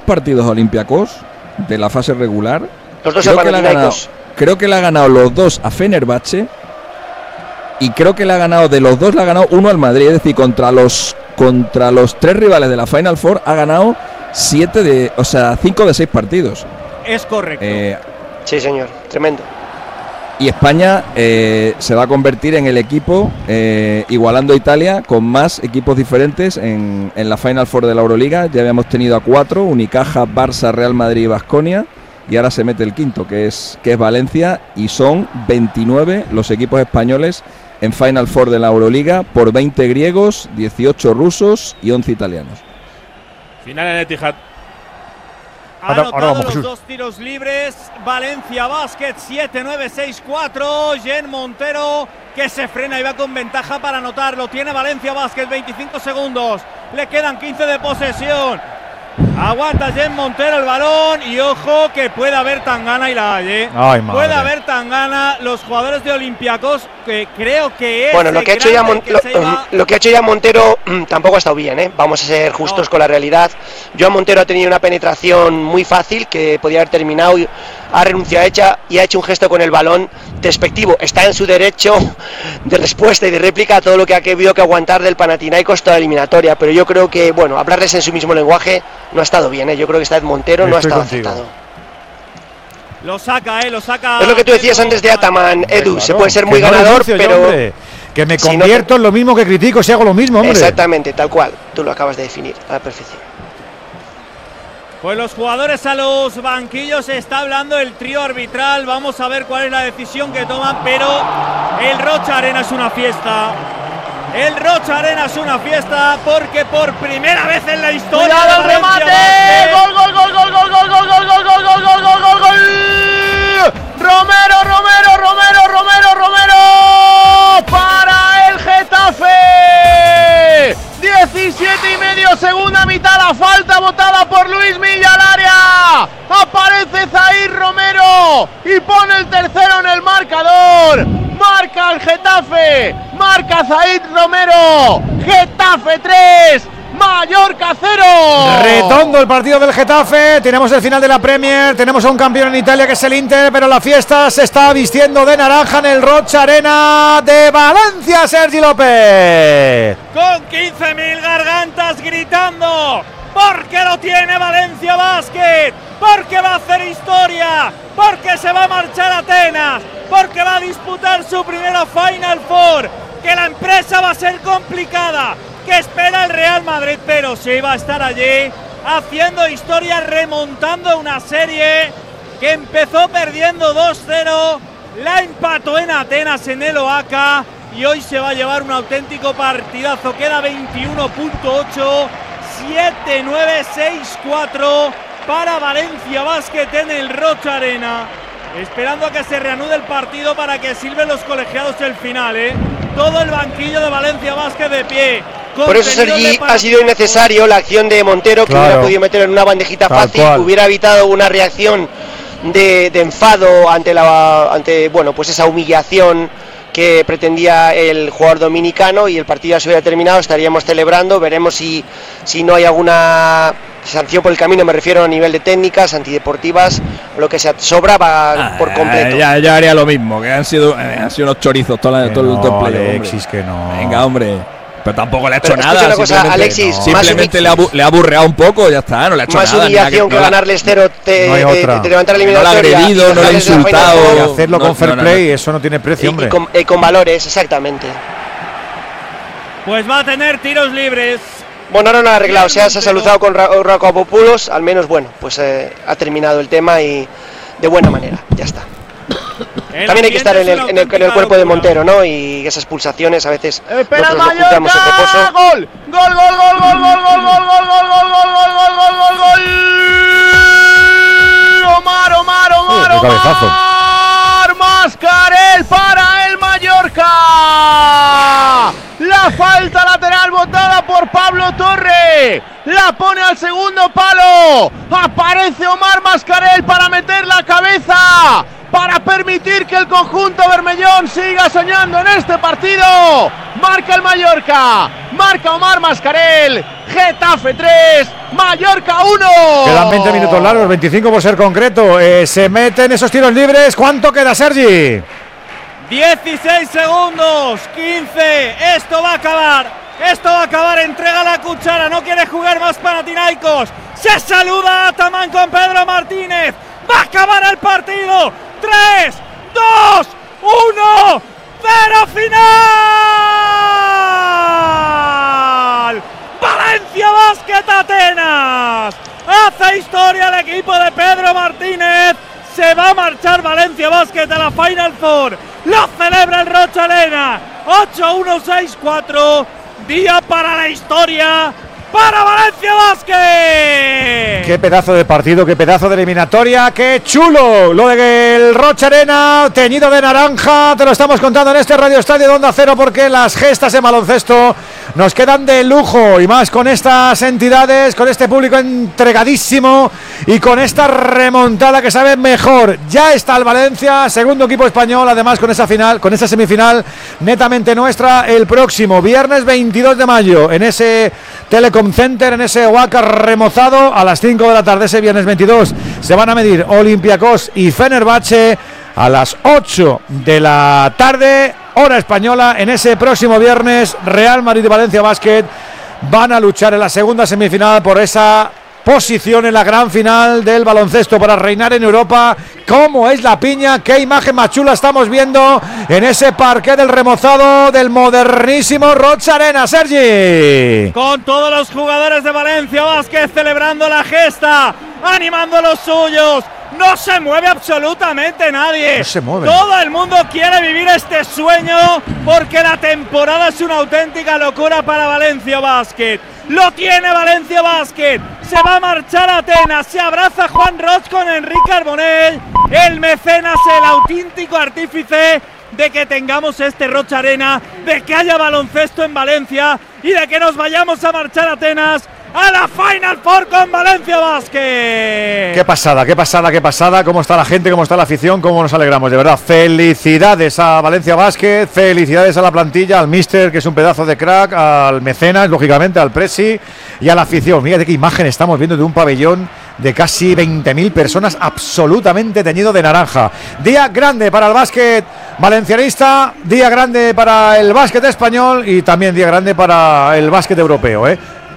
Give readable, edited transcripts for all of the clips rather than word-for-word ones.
partidos a Olympiacos de la fase regular, los dos creo que le ha ganado los dos a Fenerbahce, y creo que le ha ganado, de los dos le ha ganado uno al Madrid. Es decir, contra los 3 rivales de la Final Four ha ganado 5 de 6 partidos. Es correcto. Sí, señor, tremendo. Y España se va a convertir en el equipo, igualando a Italia, con más equipos diferentes en la Final Four de la Euroliga. Ya habíamos tenido a 4, Unicaja, Barça, Real Madrid y Baskonia, y ahora se mete el quinto, que es Valencia, y son 29 los equipos españoles en Final Four de la Euroliga, por 20 griegos, 18 rusos y 11 italianos. Final en Etihad. Ha anotado los 2 tiros libres Valencia Basket, 7-9-6-4. Jen Montero, que se frena y va con ventaja para anotarlo. Tiene Valencia Basket, 25 segundos. Le quedan 15 de posesión. Aguanta Jen Montero el balón y ojo que puede haber tangana, y la hay, puede haber tangana. Los jugadores de Olympiacos, que creo que es... Bueno, lo que ha hecho ya Montero tampoco ha estado bien, Vamos a ser justos con la realidad. Joan Montero ha tenido una penetración muy fácil que podía haber terminado, ha renunciado y ha hecho un gesto con el balón despectivo. Está en su derecho de respuesta y de réplica a todo lo que ha habido que aguantar del Panathinaikos toda la eliminatoria, pero yo creo que, bueno, hablarles en su mismo lenguaje no ha estado bien, Yo creo que esta vez Montero no ha estado acertado. Lo saca. Es lo que tú decías antes de Ataman, Edu, claro, se puede ser muy ganador, pero... que me convierto en lo mismo que critico si hago lo mismo, hombre. Exactamente, tal cual, tú lo acabas de definir a la perfección. Pues los jugadores a los banquillos, está hablando el trío arbitral. Vamos a ver cuál es la decisión que toman, pero el Rocha Arena es una fiesta. El Rocha Arena es una fiesta porque por primera vez en la historia... ¡Cuidado el remate! ¡Gol, gol, gol, gol, gol, gol, gol, gol, gol, gol, gol, gol, gol, gol, gol! ¡Romero, Romero, Romero, Romero, Romero! ¡Para el Getafe! 17,5, segunda mitad, la falta botada por Luis Milla al área. Aparece Zaid Romero y pone el tercero en el marcador. Marca el Getafe, marca Zaid Romero. Getafe 3, Mallorca 0. Redondo el partido del Getafe. Tenemos el final de la Premier. Tenemos a un campeón en Italia que es el Inter, pero la fiesta se está vistiendo de naranja en el Rocha Arena de Valencia. Sergi López, con 15.000 gargantas gritando, porque lo tiene Valencia Basket, porque va a hacer historia, porque se va a marchar a Atenas, porque va a disputar su primera Final Four, que la empresa va a ser complicada, que espera el Real Madrid, pero sí va a estar allí haciendo historia, remontando una serie que empezó perdiendo 2-0, la empató en Atenas en el Oaca y hoy se va a llevar un auténtico partidazo. Queda 21.8, 7-9-6-4 para Valencia Basket en el Rocha Arena, esperando a que se reanude el partido para que silben los colegiados el final, Todo el banquillo de Valencia Basket de pie. Por eso, Sergi, ha sido innecesario la acción de Montero, que hubiera podido meter en una bandejita fácil, hubiera evitado una reacción de enfado ante bueno, pues esa humillación que pretendía el jugador dominicano, y el partido ya se hubiera terminado, estaríamos celebrando. Veremos si no hay alguna sanción por el camino, me refiero a nivel de técnicas antideportivas, lo que se sobra va por completo. Ya haría lo mismo, que han sido unos chorizos todo el play. Alexis, que no. Venga, hombre. Pero tampoco le ha hecho nada. Una cosa, Alexis, simplemente le ha aburreado un poco, ya está, no le ha hecho más nada. Más humillación que ganarles 0, te levantar la eliminatoria. No lo ha agredido, no lo ha insultado. Y hacerlo con fair play, eso no tiene precio, hombre. Y con valores, exactamente. Pues va a tener tiros libres. Bueno, ahora no ha arreglado, se ha saludado con Rakopopoulos, al menos, bueno, pues ha terminado el tema y de buena manera, ya está. También hay que estar en el cuerpo de Montero, ¿no? Y esas pulsaciones a veces ¡espera, nosotros lo juntamos en reposo. ¡Gol! ¡Gol, gol, gol, gol, gol, gol, gol, gol, gol, gol, gol, gol, gol, gol, gol! ¡Omar, Omar, Omar, Omar! ¡Mascarell para el Mallorca! La falta lateral botada por Pablo Torre. La pone al segundo palo. Aparece Omar Mascarell para meter la cabeza, para permitir que el conjunto bermellón siga soñando en este partido. Marca el Mallorca, marca Omar Mascarell. Getafe 3, Mallorca 1. Quedan 20 minutos largos, 25 por ser concreto. Se meten esos tiros libres. ¿Cuánto queda, Sergi? 16 segundos, 15. Esto va a acabar. Entrega la cuchara. No quiere jugar más Panathinaikos. Se saluda Ataman con Pedro Martínez. Va a acabar el partido. 3, 2, 1. ¡Cero final! Valencia Basket Atenas. Hace historia el equipo de Pedro Martínez. Se va a marchar Valencia Basket a la Final Four. Lo celebra el Rocha Arena. 8-1-6-4. Día para la historia para Valencia Basket. Qué pedazo de partido, qué pedazo de eliminatoria, qué chulo lo del Rocha Arena teñido de naranja. Te lo estamos contando en este Radio Estadio de Onda Cero porque las gestas en baloncesto nos quedan de lujo, y más con estas entidades, con este público entregadísimo y con esta remontada que sabe mejor. Ya está el Valencia, segundo equipo español, además con esa final, con esa semifinal netamente nuestra, el próximo viernes 22 de mayo en ese Telecom Center, en ese Oaca remozado, a las 5 de la tarde ese viernes 22 se van a medir Olympiacos y Fenerbahce. A las 8 de la tarde, hora española, en ese próximo viernes, Real Madrid y Valencia Basket van a luchar en la segunda semifinal por esa posición en la gran final del baloncesto para reinar en Europa. ¿Cómo es la piña? ¿Qué imagen más chula estamos viendo en ese parqué del remozado del modernísimo Rocha Arena, Sergi? Con todos los jugadores de Valencia Basket celebrando la gesta, animando a los suyos. No se mueve absolutamente nadie. No se mueve. Todo el mundo quiere vivir este sueño porque la temporada es una auténtica locura para Valencia Basket. Lo tiene Valencia Basket. Se va a marchar a Atenas. Se abraza Juan Roch con Enrique Arbonell, el mecenas, el auténtico artífice de que tengamos este Rocha Arena, de que haya baloncesto en Valencia y de que nos vayamos a marchar a Atenas a la Final Four con Valencia Basket. Qué pasada, qué pasada, qué pasada. Cómo está la gente, cómo está la afición, cómo nos alegramos, de verdad. Felicidades a Valencia Basket, felicidades a la plantilla, al míster, que es un pedazo de crack, al mecenas, lógicamente, al presi y a la afición. Mira qué imagen estamos viendo de un pabellón de casi 20.000 personas absolutamente teñido de naranja. Día grande para el básquet valencianista, día grande para el básquet español y también día grande para el básquet europeo,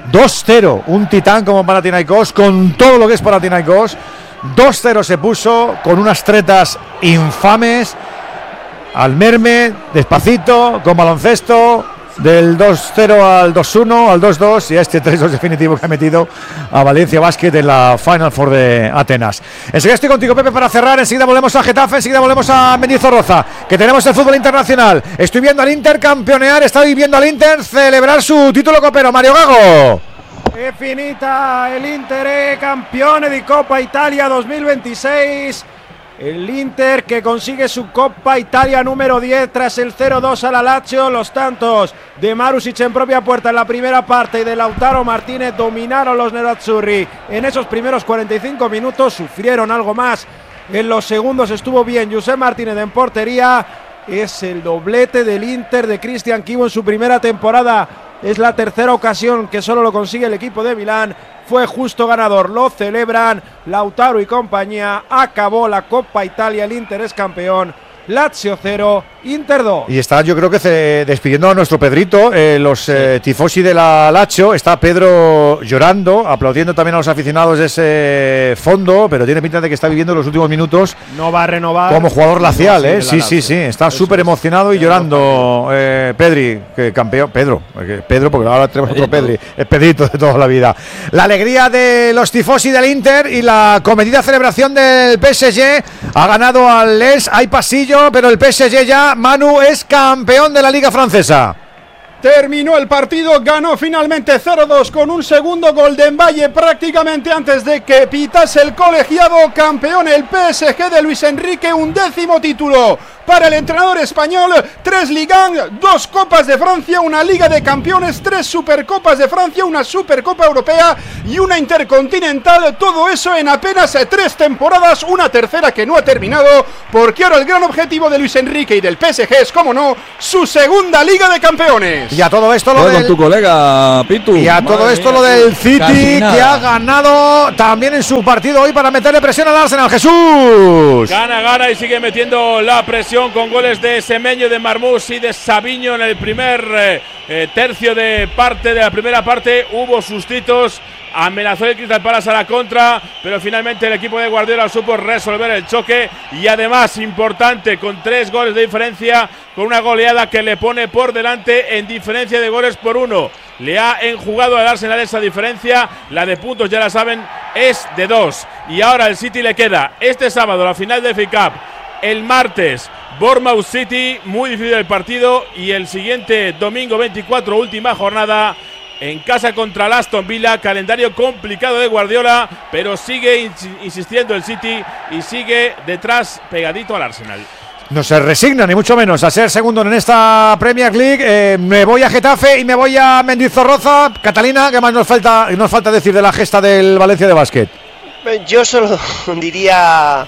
2-0, un titán como Panathinaikos, con todo lo que es Panathinaikos. 2-0 se puso, con unas tretas infames, al merme, despacito, con baloncesto, del 2-0 al 2-1, al 2-2 y a este 3-2 definitivo que ha metido a Valencia Basket en la Final Four de Atenas. Enseguida estoy contigo, Pepe, para cerrar. Enseguida volvemos a Getafe, enseguida volvemos a Mendizorroza, que tenemos el fútbol internacional. Estoy viendo al Inter campeonear, estoy viendo al Inter celebrar su título copero. Mario Gago. È finita l'Inter, campione di Coppa Italia 2026. El Inter que consigue su Coppa Italia número 10 tras el 0-2 a la Lazio. Los tantos de Marusic en propia puerta en la primera parte y de Lautaro Martínez dominaron los nerazzurri en esos primeros 45 minutos. Sufrieron algo más en los segundos, estuvo bien Josep Martínez en portería. Es el doblete del Inter de Cristian Chivo en su primera temporada. Es la tercera ocasión que solo lo consigue el equipo de Milán. Fue justo ganador, lo celebran Lautaro y compañía. Acabó la Coppa Italia, el Inter es campeón. Lazio 0, Inter 2. Y está, yo creo que despidiendo a nuestro Pedrito, los tifosi de la Lazio. Está Pedro llorando, aplaudiendo también a los aficionados de ese fondo, pero tiene pinta de que está viviendo los últimos minutos. No va a renovar como jugador glacial, sí, está súper emocionado y llorando. Pedri, que campeón. Pedro, porque ahora tenemos otro Pedri, es Pedrito de toda la vida. La alegría de los tifosi del Inter y la comedida celebración del PSG. Ha ganado al Lens, hay pasillo, pero el PSG ya, Manu, es campeón de la Liga Francesa. Terminó el partido, ganó finalmente 0-2 con un segundo gol de Mbaye prácticamente antes de que pitase el colegiado. Campeón el PSG de Luis Enrique, 11º título para el entrenador español. 3 Ligue 1, 2 Copas de Francia, una Liga de Campeones, 3 Supercopas de Francia, una Supercopa Europea y una Intercontinental. Todo eso en apenas 3 temporadas, una tercera que no ha terminado, porque ahora el gran objetivo de Luis Enrique y del PSG es, como no, su segunda Liga de Campeones. Y a todo esto lo con tu colega Pitu. Y a todo esto lo del City, que ha ganado también en su partido hoy para meterle presión al Arsenal. Jesús. Gana y sigue metiendo la presión con goles de Semenyo, de Marmoush y de Savinho en el primer tercio de la primera parte. Hubo sustitos. Amenazó el Crystal Palace a la contra, pero finalmente el equipo de Guardiola supo resolver el choque y además, importante, con 3 goles de diferencia, con una goleada que le pone por delante en diferencia de goles por 1. Le ha enjugado al Arsenal esa diferencia, la de puntos ya la saben, es de 2. Y ahora el City le queda este sábado la final del FA Cup, el martes Bournemouth City, muy difícil el partido, y el siguiente domingo 24, última jornada, en casa contra el Aston Villa. Calendario complicado de Guardiola, pero sigue insistiendo el City y sigue detrás pegadito al Arsenal. No se resigna ni mucho menos a ser segundo en esta Premier League. Me voy a Getafe y me voy a Mendizorroza. Catalina, ¿qué más nos falta decir de la gesta del Valencia de básquet? Yo solo diría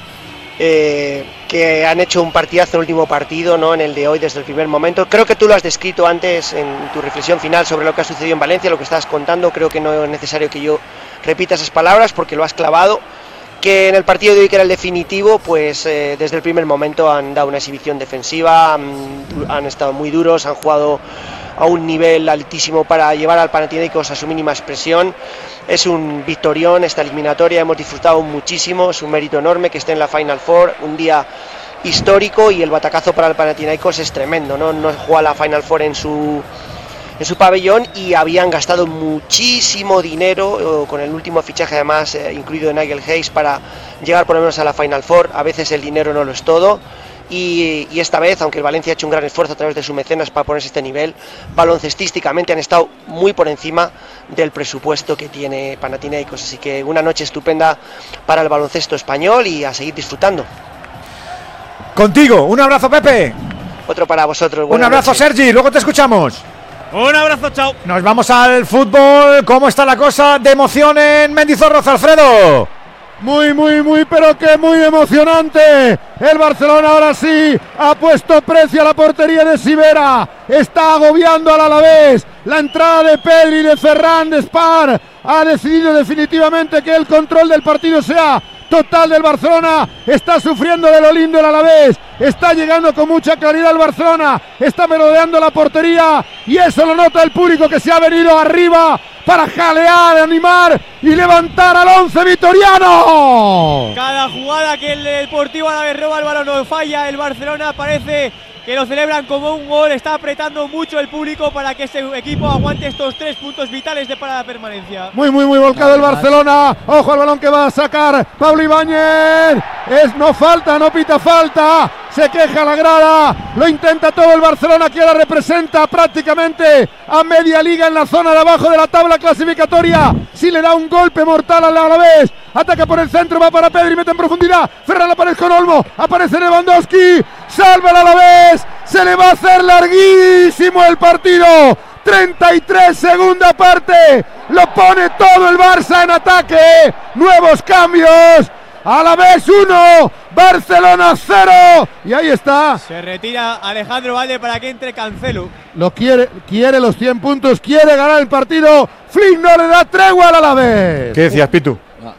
que han hecho un partidazo en el último partido, ¿no? En el de hoy, desde el primer momento. Creo que tú lo has descrito antes en tu reflexión final sobre lo que ha sucedido en Valencia, lo que estabas contando. Creo que no es necesario que yo repita esas palabras porque lo has clavado. Que en el partido de hoy, que era el definitivo, pues desde el primer momento han dado una exhibición defensiva, han estado muy duros, han jugado a un nivel altísimo para llevar al Panathinaikos a su mínima expresión. Es un victorión esta eliminatoria, hemos disfrutado muchísimo, es un mérito enorme que esté en la Final Four, un día histórico, y el batacazo para el Panathinaikos es tremendo, ¿no? No juega la Final Four en su pabellón y habían gastado muchísimo dinero con el último fichaje, además incluido de Nigel Hayes, para llegar por lo menos a la Final Four. A veces el dinero no lo es todo. Y esta vez, aunque el Valencia ha hecho un gran esfuerzo a través de sus mecenas para ponerse este nivel, baloncestísticamente han estado muy por encima del presupuesto que tiene Panathinaikos. Así que una noche estupenda para el baloncesto español y a seguir disfrutando. Contigo, un abrazo, Pepe. Otro para vosotros. Un abrazo, Sergi, luego te escuchamos. Un abrazo, chao. Nos vamos al fútbol. ¿Cómo está la cosa de emoción en Mendizorroza, Alfredo? Muy, pero que muy emocionante. El Barcelona ahora sí ha puesto precio a la portería de Sivera. Está agobiando al Alavés. La entrada de Pedri y de Ferran, de Spar, ha decidido definitivamente que el control del partido sea total del Barcelona. Está sufriendo de lo lindo el Alavés. Está llegando con mucha claridad el Barcelona. Está merodeando la portería y eso lo nota el público, que se ha venido arriba para jalear, animar y levantar al 11 vitoriano. Cada jugada que el Deportivo Alavés roba el balón no falla. El Barcelona parece que lo celebran como un gol. Está apretando mucho el público para que ese equipo aguante estos 3 puntos vitales para la permanencia. Muy volcado el Barcelona. Ojo al balón que va a sacar Pablo Ibáñez. No falta, no pita falta. Se queja la grada. Lo intenta todo el Barcelona, que ahora representa prácticamente a media liga en la zona de abajo de la tabla clasificatoria. Si le da un golpe mortal al Alavés. Ataca por el centro, va para Pedri, mete en profundidad. Ferran la pared con Olmo. Aparece Lewandowski. Salva el Alavés. Se le va a hacer larguísimo el partido. 33, segunda parte. Lo pone todo el Barça en ataque. Nuevos cambios. Alavés 1, Barcelona 0. Y ahí está. Se retira Alejandro Valde para que entre Cancelo. Lo quiere los 100 puntos. Quiere ganar el partido. Flick no le da tregua al Alavés. ¿Qué decías, Pitu?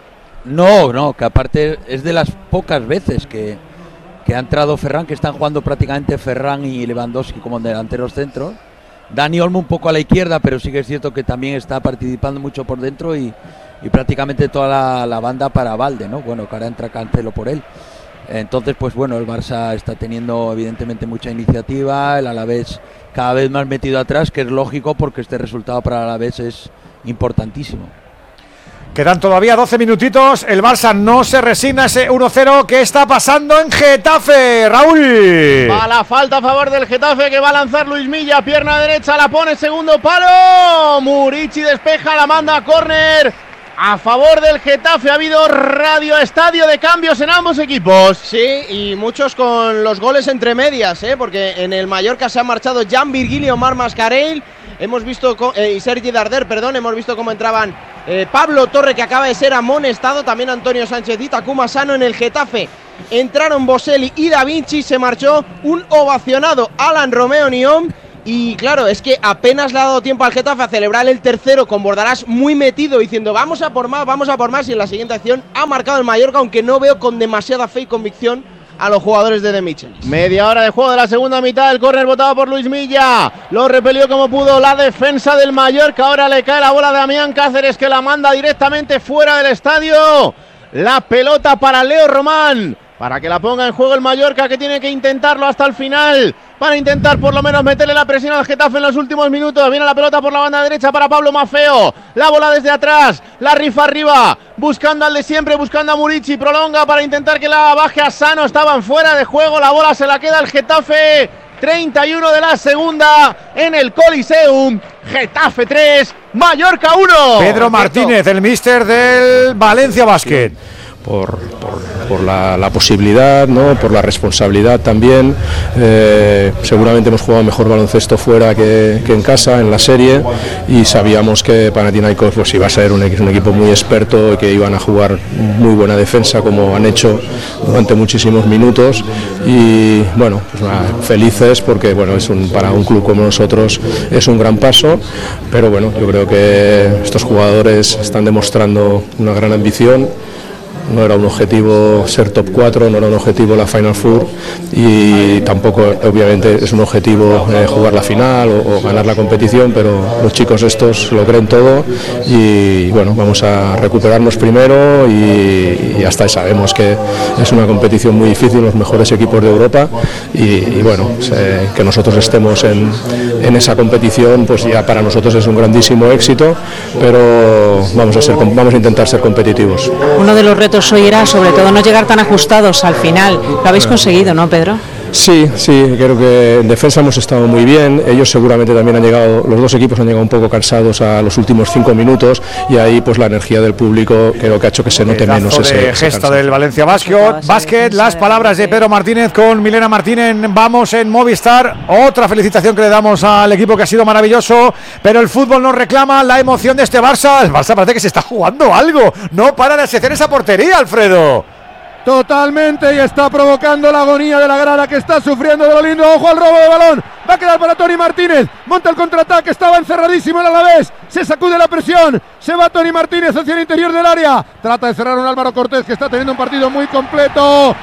No, que aparte es de las pocas veces que ha entrado Ferran, que están jugando prácticamente Ferran y Lewandowski como delanteros centros. Dani Olmo un poco a la izquierda, pero sí que es cierto que también está participando mucho por dentro y prácticamente toda la banda para Valde, ¿no? Bueno, que ahora entra Cancelo por él. Entonces, pues bueno, el Barça está teniendo evidentemente mucha iniciativa, el Alavés cada vez más metido atrás, que es lógico porque este resultado para el Alavés es importantísimo. Quedan todavía 12 minutitos, el Barça no se resigna, ese 1-0. ¿Qué está pasando en Getafe, Raúl? Va la falta a favor del Getafe, que va a lanzar Luis Milla, pierna derecha, la pone, segundo palo. Murici despeja, la manda a córner. a favor del Getafe. Ha habido radio estadio de cambios en ambos equipos. Sí, y muchos con los goles entre medias, porque en el Mallorca se han marchado Jan Virgilio, Marc Mascarell, hemos visto y Sergi Darder, hemos visto cómo entraban Pablo Torre, que acaba de ser amonestado, también Antonio Sánchez y Takuma Sano. En el Getafe entraron Boselli y Da Vinci, se marchó un ovacionado Alan Romeo Niom. Y claro, es que apenas le ha dado tiempo al Getafe a celebrar el tercero, con Bordalás muy metido diciendo vamos a por más, y en la siguiente acción ha marcado el Mallorca, aunque no veo con demasiada fe y convicción a los jugadores de Michelis. Media hora de juego de la segunda mitad, el córner botado por Luis Milla, lo repelió como pudo la defensa del Mallorca. Ahora le cae la bola a Damián Cáceres, que la manda directamente fuera del estadio. La pelota para Leo Román, para que la ponga en juego el Mallorca, que tiene que intentarlo hasta el final, para intentar por lo menos meterle la presión al Getafe en los últimos minutos. Viene la pelota por la banda derecha para Pablo Maffeo, la bola desde atrás, la rifa arriba, buscando al de siempre, buscando a Murici, prolonga para intentar que la baje a Sano, estaban fuera de juego, la bola se la queda el Getafe. 31 de la segunda en el Coliseum. Getafe 3, Mallorca 1. Pedro Martínez, el míster del Valencia Basket. Por la posibilidad, ¿no? Por la responsabilidad también. Seguramente hemos jugado mejor baloncesto fuera que en casa, en la serie, y sabíamos que Panathinaikos pues iba a ser un equipo muy experto y que iban a jugar muy buena defensa, como han hecho durante muchísimos minutos. Y bueno, pues felices porque bueno, para un club como nosotros es un gran paso, pero bueno, yo creo que estos jugadores están demostrando una gran ambición. No era un objetivo ser top 4, no era un objetivo la Final Four, y tampoco obviamente es un objetivo jugar la final o ganar la competición, pero los chicos estos lo creen todo y bueno, vamos a recuperarnos primero y hasta sabemos que es una competición muy difícil, los mejores equipos de Europa, y bueno, que nosotros estemos en esa competición pues ya para nosotros es un grandísimo éxito, pero vamos a intentar ser competitivos. Uno de los retos hoy era sobre todo no llegar tan ajustados al final. Lo habéis conseguido, ¿no, Pedro? Sí, creo que en defensa hemos estado muy bien. Ellos seguramente también han llegado, los dos equipos han llegado un poco cansados a los últimos 5 minutos, y ahí pues la energía del público creo que ha hecho que se note menos ese gesto del Valencia Basket. Las palabras de Pedro Martínez con Milena Martínez. Vamos en Movistar. Otra felicitación que le damos al equipo, que ha sido maravilloso, pero el fútbol nos reclama la emoción de este Barça. El Barça parece que se está jugando algo. No para de hacer esa portería, Alfredo. Totalmente, y está provocando la agonía de la grada, que está sufriendo de lo lindo. Ojo al robo de balón, va a quedar para Tony Martínez, monta el contraataque, estaba encerradísimo el Alavés, se sacude la presión, se va Tony Martínez hacia el interior del área, trata de cerrar un Álvaro Cortés que está teniendo un partido muy completo.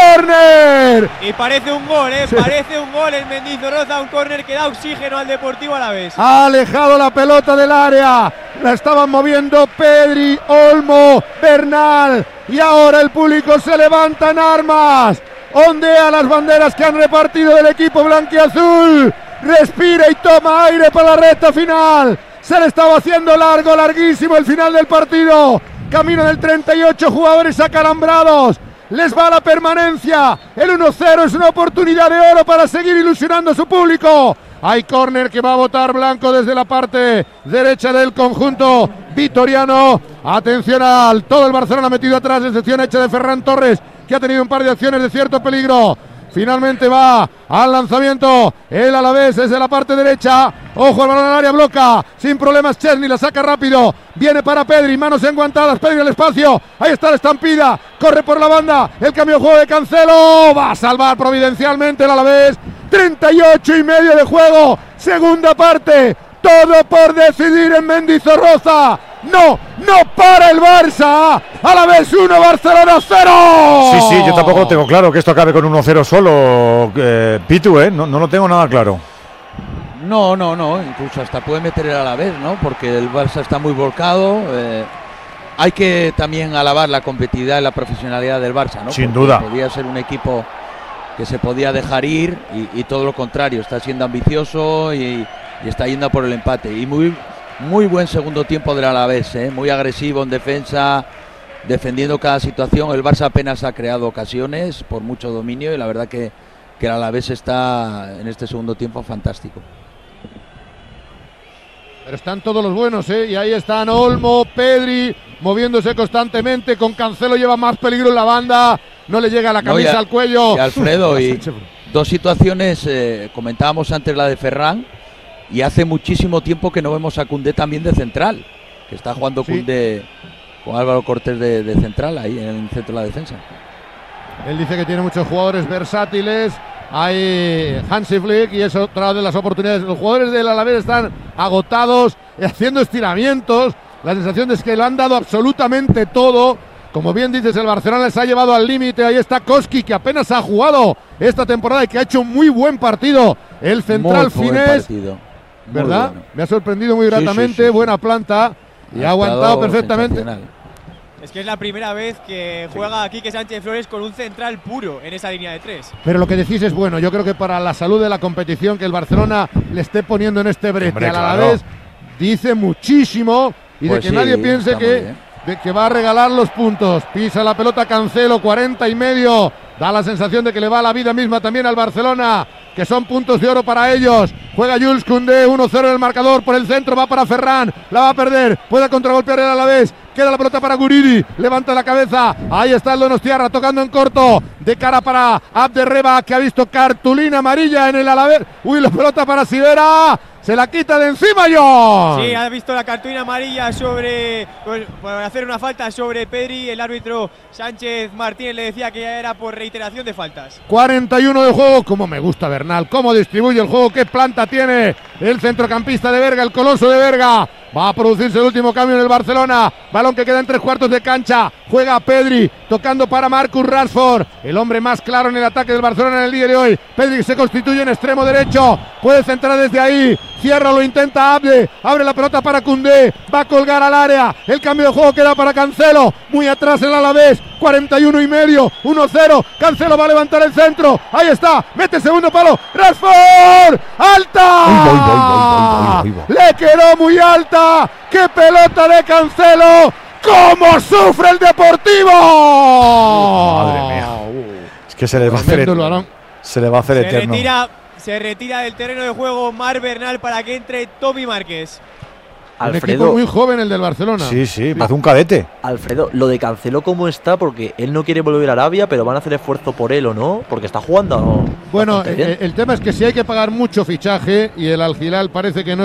¡Córner! Y parece un gol, parece un gol en Mendizorroza, un córner que da oxígeno al Deportivo Alavés. Ha alejado la pelota del área, la estaban moviendo Pedri, Olmo, Bernal, y ahora el público se levanta en armas, ondea las banderas que han repartido del equipo blanquiazul, respira y toma aire para la recta final. Se le estaba haciendo larguísimo el final del partido, camino del 38 jugadores acalambrados. Les va la permanencia, el 1-0 es una oportunidad de oro para seguir ilusionando a su público. Hay córner que va a botar Blanco desde la parte derecha del conjunto vitoriano. Atención al todo el Barcelona metido atrás, excepción hecha de Ferran Torres, que ha tenido un par de acciones de cierto peligro. Finalmente va al lanzamiento el Alavés desde la parte derecha. Ojo al balón al área, bloca sin problemas Chesney, la saca rápido. Viene para Pedri, manos enguantadas, Pedri al espacio. Ahí está la estampida, corre por la banda. El cambio de juego de Cancelo. Va a salvar providencialmente el Alavés. 38 y medio de juego, segunda parte. Todo por decidir en Mendizorroza. No para el Barça. Alavés 1, Barcelona 0. Sí, yo tampoco tengo claro que esto acabe con 1-0 solo, Pitu, no lo tengo nada claro. No, incluso hasta puede meter el Alavés, ¿no? Porque el Barça está muy volcado. Hay que también alabar la competitividad y la profesionalidad del Barça, ¿no? Sin Porque duda. Podía ser un equipo que se podía dejar ir y todo lo contrario, está siendo ambicioso y está yendo a por el empate. Y muy buen segundo tiempo del Alavés, muy agresivo en defensa, defendiendo cada situación. El Barça apenas ha creado ocasiones por mucho dominio y la verdad que el Alavés está en este segundo tiempo fantástico. Pero están todos los buenos, y ahí están Olmo, Pedri, moviéndose constantemente. Con Cancelo lleva más peligro en la banda. No le llega la camisa al cuello. Y Alfredo, y dos situaciones, comentábamos antes la de Ferran, y hace muchísimo tiempo que no vemos a Koundé también de central, que está jugando Koundé con Álvaro Cortés de central ahí en el centro de la defensa. Él dice que tiene muchos jugadores versátiles. Hay Hansi Flick y es otra de las oportunidades. Los jugadores del Alavés están agotados, haciendo estiramientos. La sensación es que lo han dado absolutamente todo. Como bien dices, el Barcelona les ha llevado al límite. Ahí está Koski, que apenas ha jugado esta temporada y que ha hecho un muy buen partido. El central finés, ¿verdad? Bueno. Me ha sorprendido muy gratamente. Sí. Buena planta y ha aguantado perfectamente. Es que es la primera vez que juega Quique Sánchez Flores con un central puro en esa línea de 3. Pero lo que decís es bueno. Yo creo que para la salud de la competición que el Barcelona le esté poniendo en este brete al Alavés, dice muchísimo. Y pues de que nadie piense que va a regalar los puntos. Pisa la pelota Cancelo, 40 y medio. Da la sensación de que le va la vida misma también al Barcelona, que son puntos de oro para ellos. Juega Jules Koundé, 1-0 en el marcador. Por el centro va para Ferran, la va a perder. Puede contragolpear el Alavés. Queda la pelota para Guridi, levanta la cabeza. Ahí está el Donostiarra tocando en corto. De cara para Abderreba, que ha visto cartulina amarilla en el Alavés. Uy, la pelota para Sivera. Se la quita de encima, John. Sí, ha visto la cartulina amarilla por hacer una falta sobre Pedri. El árbitro Sánchez Martínez le decía que ya era por reiteración de faltas. 41 de juego. Cómo me gusta Bernal, cómo distribuye el juego, qué planta tiene el centrocampista de Berga, el coloso de Berga. Va a producirse el último cambio en el Barcelona. Balón que queda en 3/4 de cancha. Juega Pedri, tocando para Marcus Rashford, el hombre más claro en el ataque del Barcelona en el día de hoy. Pedri se constituye en extremo derecho. Puede centrar desde ahí. Cierra, lo intenta Abde. Abre la pelota para Koundé. Va a colgar al área. El cambio de juego queda para Cancelo. Muy atrás el Alavés. 41 y medio. 1-0. Cancelo va a levantar el centro. Ahí está. Mete segundo palo. Rashford. ¡Alta! Le quedó muy alta. ¡Qué pelota de Cancelo! ¿Cómo sufre el Deportivo? Madre mía. Es que se le va a hacer eterno. Se retira del terreno de juego Marc Bernal para que entre Tommy Márquez. Alfredo, un equipo muy joven el del Barcelona. Sí, parece un cadete. Alfredo, lo de Cancelo, ¿cómo está? Porque él no quiere volver a Arabia, pero van a hacer esfuerzo por él, ¿o no? Porque está jugando. Bueno, el tema es que si hay que pagar mucho fichaje y el Al Hilal parece que no